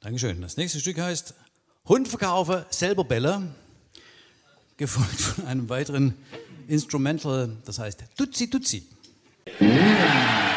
Dankeschön. Das nächste Stück heißt Hund verkaufe, selber Bälle, gefolgt von einem weiteren Instrumental, das heißt Tutsi Tutsi.